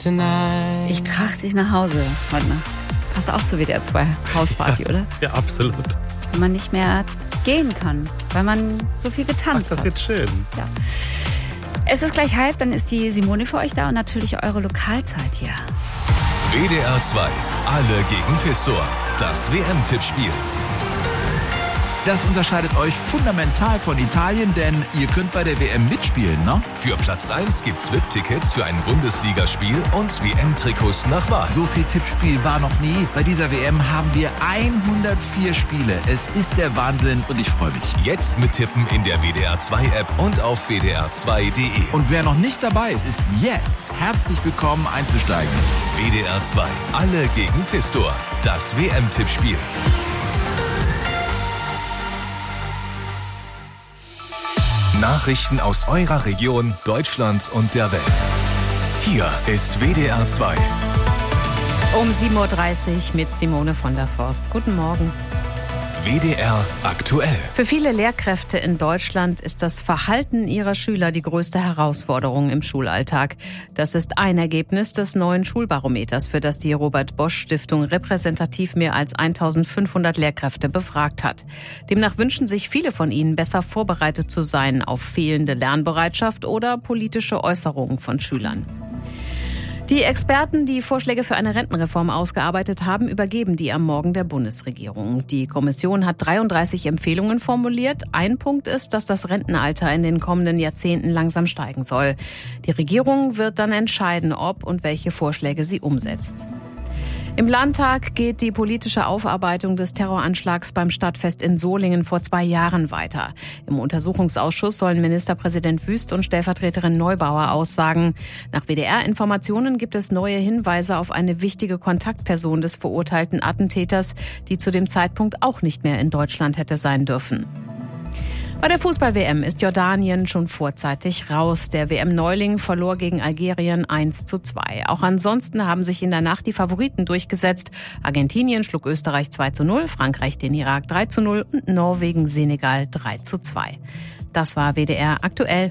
tonight. Ich trage dich nach Hause heute Nacht. Passt auch zu WDR 2 Hausparty, oder? Ja, absolut. Wenn man nicht mehr gehen kann, weil man so viel getanzt Das hat. wird schön. Ja. Es ist gleich halb, dann ist die Simone für euch da und natürlich eure Lokalzeit hier. WDR 2, alle gegen Pistor. Das WM-Tippspiel. Das unterscheidet euch fundamental von Italien, denn ihr könnt bei der WM mitspielen, ne? Für Platz 1 gibt's VIP-Tickets für ein Bundesligaspiel und WM-Trikots nach Wahl. So viel Tippspiel war noch nie. Bei dieser WM haben wir 104 Spiele. Es ist der Wahnsinn und ich freue mich. Jetzt mittippen in der WDR 2-App und auf wdr2.de. Und wer noch nicht dabei ist, ist jetzt herzlich willkommen einzusteigen. WDR 2, alle gegen Pistor. Das WM-Tippspiel. Nachrichten aus eurer Region, Deutschland und der Welt. Hier ist WDR 2. Um 7.30 Uhr mit Simone von der Forst. Guten Morgen. WDR aktuell. Für viele Lehrkräfte in Deutschland ist das Verhalten ihrer Schüler die größte Herausforderung im Schulalltag. Das ist ein Ergebnis des neuen Schulbarometers, für das die Robert-Bosch-Stiftung repräsentativ mehr als 1500 Lehrkräfte befragt hat. Demnach wünschen sich viele von ihnen, besser vorbereitet zu sein auf fehlende Lernbereitschaft oder politische Äußerungen von Schülern. Die Experten, die Vorschläge für eine Rentenreform ausgearbeitet haben, übergeben die am Morgen der Bundesregierung. Die Kommission hat 33 Empfehlungen formuliert. Ein Punkt ist, dass das Rentenalter in den kommenden Jahrzehnten langsam steigen soll. Die Regierung wird dann entscheiden, ob und welche Vorschläge sie umsetzt. Im Landtag geht die politische Aufarbeitung des Terroranschlags beim Stadtfest in Solingen vor 2 Jahren weiter. Im Untersuchungsausschuss sollen Ministerpräsident Wüst und Stellvertreterin Neubauer aussagen. Nach WDR-Informationen gibt es neue Hinweise auf eine wichtige Kontaktperson des verurteilten Attentäters, die zu dem Zeitpunkt auch nicht mehr in Deutschland hätte sein dürfen. Bei der Fußball-WM ist Jordanien schon vorzeitig raus. Der WM-Neuling verlor gegen Algerien 1:2. Auch ansonsten haben sich in der Nacht die Favoriten durchgesetzt. Argentinien schlug Österreich 2:0, Frankreich den Irak 3:0 und Norwegen Senegal 3:2. Das war WDR aktuell.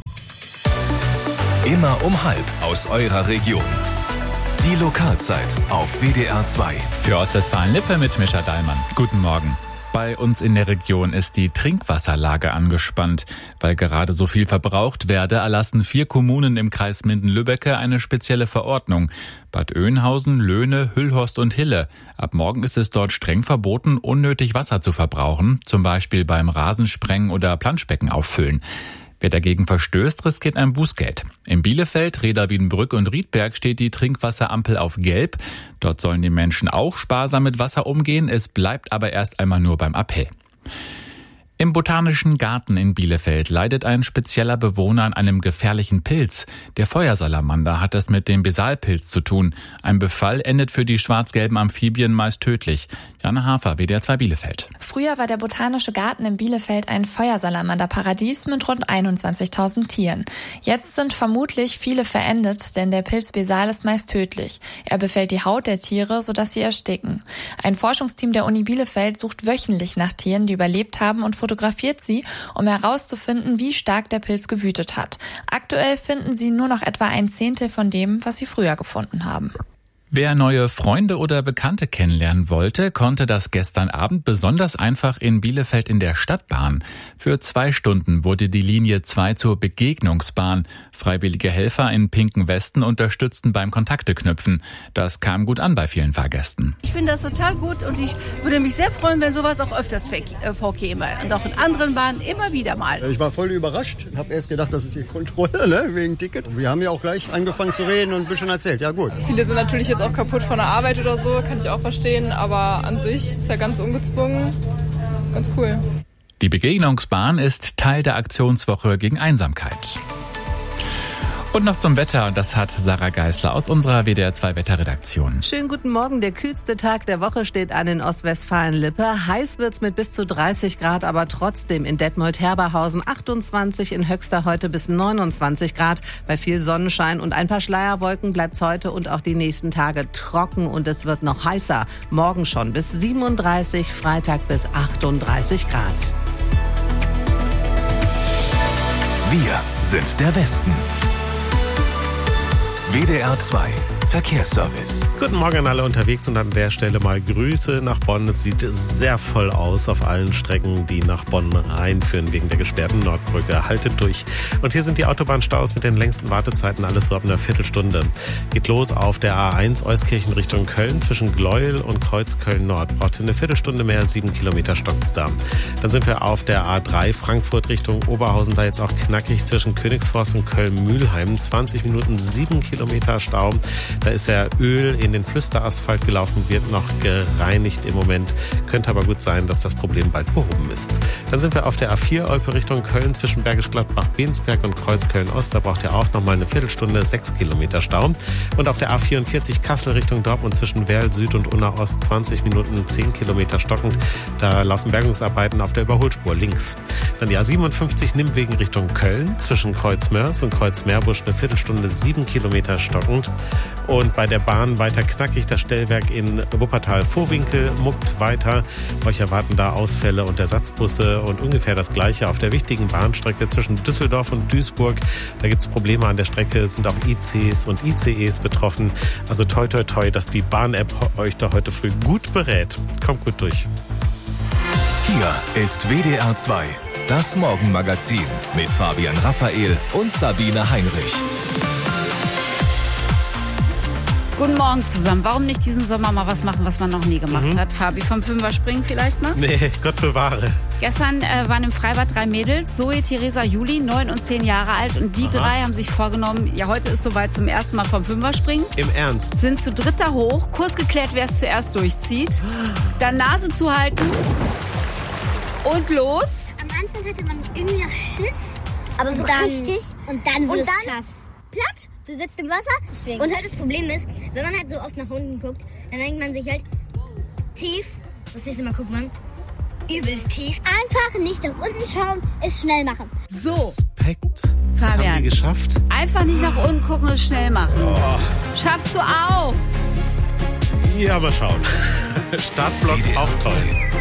Immer um halb aus eurer Region. Die Lokalzeit auf WDR 2. Für Ostwestfalen-Lippe mit Mischa Dallmann. Guten Morgen. Bei uns in der Region ist die Trinkwasserlage angespannt. Weil gerade so viel verbraucht werde, erlassen 4 Kommunen im Kreis Minden-Lübbecke eine spezielle Verordnung. Bad Oeynhausen, Löhne, Hüllhorst und Hille. Ab morgen ist es dort streng verboten, unnötig Wasser zu verbrauchen, zum Beispiel beim Rasensprengen oder Planschbecken auffüllen. Wer dagegen verstößt, riskiert ein Bußgeld. In Bielefeld, Reda, Wiedenbrück und Riedberg steht die Trinkwasserampel auf Gelb. Dort sollen die Menschen auch sparsam mit Wasser umgehen. Es bleibt aber erst einmal nur beim Appell. Im Botanischen Garten in Bielefeld leidet ein spezieller Bewohner an einem gefährlichen Pilz. Der Feuersalamander hat es mit dem Besalpilz zu tun. Ein Befall endet für die schwarz-gelben Amphibien meist tödlich. Jana Hafer, WDR 2 Bielefeld. Früher war der Botanische Garten in Bielefeld ein Feuersalamander-Paradies mit rund 21.000 Tieren. Jetzt sind vermutlich viele verendet, denn der Pilz Besal ist meist tödlich. Er befällt die Haut der Tiere, sodass sie ersticken. Ein Forschungsteam der Uni Bielefeld sucht wöchentlich nach Tieren, die überlebt haben und fotografiert sie, um herauszufinden, wie stark der Pilz gewütet hat. Aktuell finden sie nur noch etwa 1/10 von dem, was sie früher gefunden haben. Wer neue Freunde oder Bekannte kennenlernen wollte, konnte das gestern Abend besonders einfach in Bielefeld in der Stadtbahn. Für 2 Stunden wurde die Linie 2 zur Begegnungsbahn. Freiwillige Helfer in pinken Westen unterstützten beim Kontakteknüpfen. Das kam gut an bei vielen Fahrgästen. Ich finde das total gut und ich würde mich sehr freuen, wenn sowas auch öfters vorkäme. Und auch in anderen Bahnen immer wieder mal. Ich war voll überrascht. Ich habe erst gedacht, das ist die Kontrolle, ne, wegen Ticket. Und wir haben ja auch gleich angefangen zu reden und ein bisschen erzählt. Ja gut. Viele sind natürlich jetzt auch kaputt von der Arbeit oder so, kann ich auch verstehen. Aber an sich ist ja ganz ungezwungen. Ganz cool. Die Begegnungsbahn ist Teil der Aktionswoche gegen Einsamkeit. Und noch zum Wetter, das hat Sarah Geisler aus unserer WDR 2 Wetterredaktion. Schönen guten Morgen, der kühlste Tag der Woche steht an in Ostwestfalen-Lippe. Heiß wird's mit bis zu 30 Grad, aber trotzdem in Detmold-Herberhausen 28, in Höxter heute bis 29 Grad. Bei viel Sonnenschein und ein paar Schleierwolken bleibt's heute und auch die nächsten Tage trocken und es wird noch heißer. Morgen schon bis 37, Freitag bis 38 Grad. Wir sind der Westen. WDR 2 Verkehrsservice. Guten Morgen an alle unterwegs und an der Stelle mal Grüße nach Bonn. Es sieht sehr voll aus auf allen Strecken, die nach Bonn reinführen wegen der gesperrten Nordbrücke. Haltet durch. Und hier sind die Autobahnstaus mit den längsten Wartezeiten, alles so ab einer Viertelstunde. Geht los auf der A1 Euskirchen Richtung Köln zwischen Gleuel und Kreuzköln Nord. Braucht eine Viertelstunde mehr, 7 Kilometer stockt's da. Dann sind wir auf der A3 Frankfurt Richtung Oberhausen, da jetzt auch knackig zwischen Königsforst und Köln-Mühlheim. 20 Minuten, 7 Kilometer Stau. Da ist ja Öl in den Flüsterasphalt gelaufen, wird noch gereinigt im Moment. Könnte aber gut sein, dass das Problem bald behoben ist. Dann sind wir auf der A4 Olpe Richtung Köln zwischen Bergisch Gladbach, Bensberg und Kreuzköln-Ost. Da braucht ihr auch nochmal eine Viertelstunde, 6 Kilometer Stau. Und auf der A44 Kassel Richtung Dortmund zwischen Werl Süd und Unna Ost 20 Minuten, 10 Kilometer stockend. Da laufen Bergungsarbeiten auf der Überholspur links. Dann die A57 Nimwegen Richtung Köln zwischen Kreuzmörs und Kreuzmeerbusch eine Viertelstunde, 7 Kilometer stockend. Und bei der Bahn weiter knackig, das Stellwerk in Wuppertal-Vohwinkel muckt weiter. Euch erwarten da Ausfälle und Ersatzbusse und ungefähr das Gleiche auf der wichtigen Bahnstrecke zwischen Düsseldorf und Duisburg. Da gibt es Probleme an der Strecke, es sind auch ICs und ICEs betroffen. Also toi toi toi, dass die Bahn-App euch da heute früh gut berät. Kommt gut durch. Hier ist WDR 2, das Morgenmagazin mit Fabian Raphael und Sabine Heinrich. Guten Morgen zusammen. Warum nicht diesen Sommer mal was machen, was man noch nie gemacht hat? Fabi, vom Fünfer-Springen vielleicht mal? Nee, Gott bewahre. Gestern waren im Freibad 3 Mädels, Zoe, Theresa, Juli, 9 und 10 Jahre alt. Und die 3 haben sich vorgenommen, ja, heute ist soweit zum ersten Mal vom Fünfer-Springen. Im Ernst? Sind zu dritt da hoch, kurz geklärt, wer es zuerst durchzieht. Dann Nase zuhalten und los. Am Anfang hatte man irgendwie noch Schiss, aber so richtig. Und dann wird es krass. Platt, du sitzt im Wasser und halt das Problem ist, wenn man halt so oft nach unten guckt, dann denkt man sich halt, tief, das nächste Mal guckt man, übelst tief. Einfach nicht nach unten schauen, es schnell machen. So. Respekt. Fabian. Das haben wir geschafft. Einfach nicht nach unten gucken und schnell machen. Oh. Schaffst du auch. Ja, mal schauen. Startblock auch toll.